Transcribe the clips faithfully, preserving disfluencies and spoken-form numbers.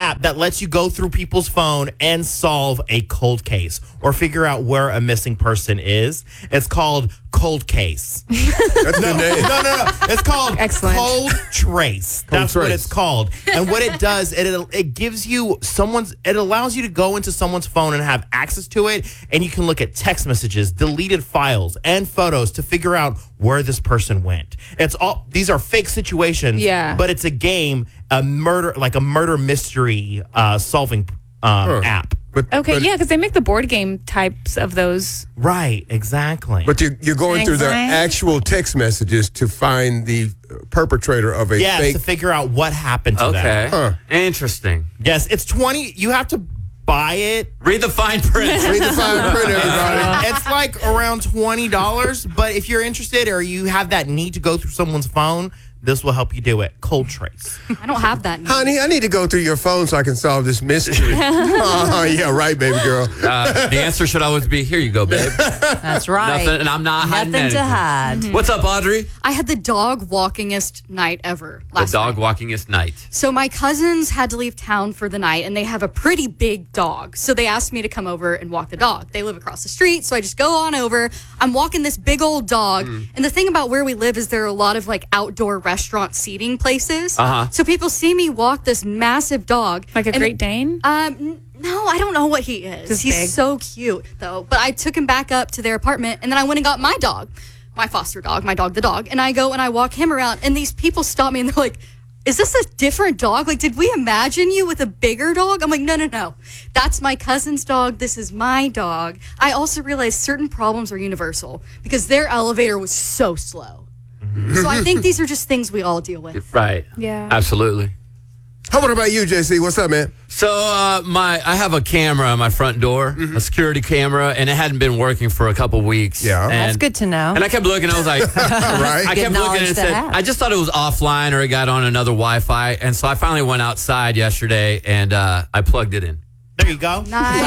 app that lets you go through people's phone and solve a cold case or figure out where a missing person is. It's called Cold Case. That's no, the name. no, no, no. It's called Excellent. Cold Trace. Cold That's Trace. what it's called. And what it does, it it gives you someone's. It allows you to go into someone's phone and have access to it, and you can look at text messages, deleted files, and photos to figure out where this person went. It's all these are fake situations. Yeah. But it's a game, a murder, like a murder mystery uh, solving um, Huh. app. But, Okay, but, yeah, because they make the board game types of those. Right. Exactly. But you're, you're going through their Thanks, actual text messages to find the perpetrator of a yes, fake. to figure out what happened to them. Okay. Huh. Interesting. Yes, it's twenty. You have to buy it. Read the fine print. Read the fine print, everybody. It's like around twenty dollars, but if you're interested or you have that need to go through someone's phone, this will help you do it. Cold Trace. I don't have that. Honey, I need to go through your phone so I can solve this mystery. Oh, yeah, right, baby girl. Uh, the answer should always be, here you go, babe. That's right. Nothing, and I'm not hiding Nothing to anything. hide. What's up, Audrey? I had the dog walkingest night ever The last dog night. walkingest night. So my cousins had to leave town for the night, and they have a pretty big dog. So they asked me to come over and walk the dog. They live across the street, so I just go on over. I'm walking this big old dog, and the thing about where we live is there are a lot of like outdoor restaurant seating places. Uh-huh. So people see me walk this massive dog, Like a and- Great Dane? Um, n- no, I don't know what he is. Just He's big. so cute, though. But I took him back up to their apartment, and then I went and got my dog, my foster dog, my dog, the dog. And I go and I walk him around, and these people stop me, and they're like, is this a different dog? Like, did we imagine you with a bigger dog? I'm like, no, no, no. That's my cousin's dog. This is my dog. I also realized certain problems are universal because their elevator was so slow. So I think these are just things we all deal with. Right. Yeah. Absolutely. How about you, J C? What's up, man? So uh, my I have a camera on my front door, a security camera, and it hadn't been working for a couple weeks. Yeah. And, That's good to know. And I kept looking. I was like, Right? I Good kept looking knowledge and it to said, have. I just thought it was offline or it got on another Wi-Fi. And so I finally went outside yesterday and uh, I plugged it in. There you go.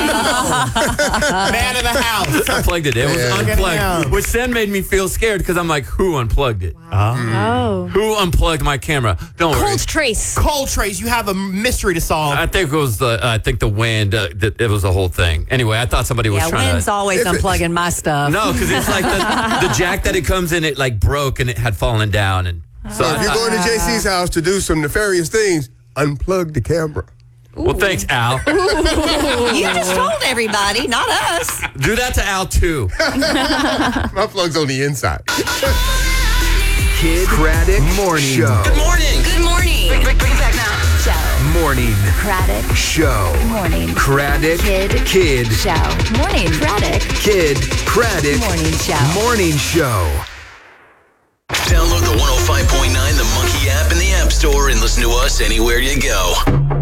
Nice. Man of the house. I plugged it in. It was Yeah. unplugged, Yeah. which then made me feel scared because I'm like, who unplugged it? Oh. Who unplugged my camera? Don't worry. Cold Trace. Cold Trace. You have a mystery to solve. I think it was the. Uh, I think the wind. Uh, th- it was the whole thing. Anyway, I thought somebody was Yeah, trying wind's to. always If it- unplugging my stuff. No, because it's like the, the jack that it comes in. It like broke and it had fallen down, and so So I if you're thought, going to J C's house to do some nefarious things, unplug the camera. well, thanks, Al. You just told everybody, not us. Do that to Al too. My plug's on the inside. Kid Craddock Morning Show. Good morning. Good morning. Bring, bring, bring it back now. Show. Morning Craddock. Show. Morning. Craddock Kid. Kid Show. Morning. Craddock. Kid Craddock Morning Show. Morning Show. Download the one oh five point nine The Monkey app in the App Store and listen to us anywhere you go.